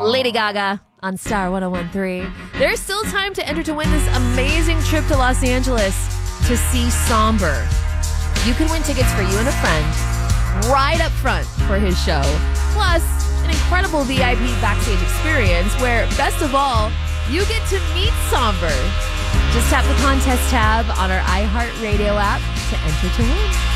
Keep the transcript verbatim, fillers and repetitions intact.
Lady Gaga on Star one oh one point three. There's still time to enter to win this amazing trip to Los Angeles to see Somber. You can win tickets for you and a friend right up front for his show. Plus, an incredible V I P backstage experience where, best of all, you get to meet Somber. Just tap the contest tab on our iHeartRadio app to enter to win.